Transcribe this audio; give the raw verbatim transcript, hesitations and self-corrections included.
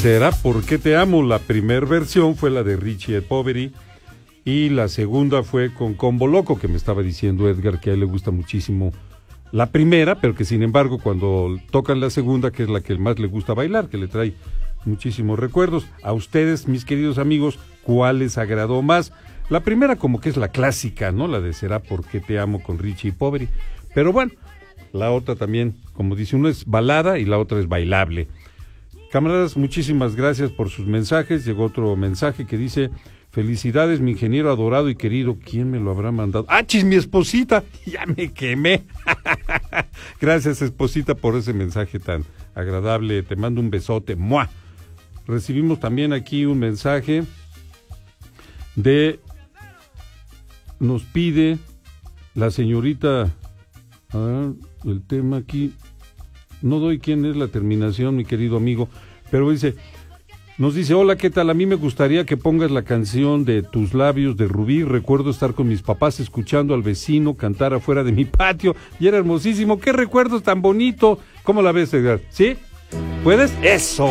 ¿Será por qué te amo? La primera versión fue la de Richie e Poveri y la segunda fue con Combo Loco, que me estaba diciendo Edgar que a él le gusta muchísimo la primera, pero que sin embargo cuando tocan la segunda, que es la que más le gusta bailar, que le trae muchísimos recuerdos. A ustedes, mis queridos amigos, ¿cuál les agradó más? La primera como que es la clásica, ¿no? La de Será por qué te amo con Richie e Poveri. Pero bueno, la otra también, como dice uno, es balada y la otra es bailable. Camaradas, muchísimas gracias por sus mensajes. Llegó otro mensaje que dice: felicidades, mi ingeniero adorado y querido. ¿Quién me lo habrá mandado? ¡Ah, chis, mi esposita! ¡Ya me quemé! Gracias, esposita, por ese mensaje tan agradable. Te mando un besote. ¡Mua! Recibimos también aquí un mensaje de... Nos pide la señorita... A ver, el tema aquí... No doy quién es la terminación, mi querido amigo, pero dice... Nos dice: hola, ¿qué tal? A mí me gustaría que pongas la canción de Tus labios de Rubí. Recuerdo estar con mis papás escuchando al vecino cantar afuera de mi patio y era hermosísimo. ¡Qué recuerdos tan bonito! ¿Cómo la ves, Edgar? ¿Sí? ¿Puedes? ¡Eso!